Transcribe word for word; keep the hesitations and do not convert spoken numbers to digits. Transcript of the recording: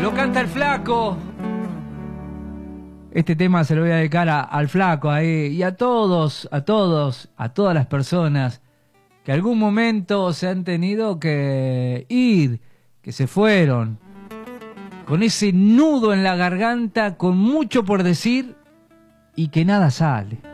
Lo canta el Flaco. Este tema se lo voy a dedicar a, al Flaco ahí y a todos, a todos, a todas las personas que algún momento se han tenido que ir, que se fueron, con ese nudo en la garganta, con mucho por decir y que nada sale.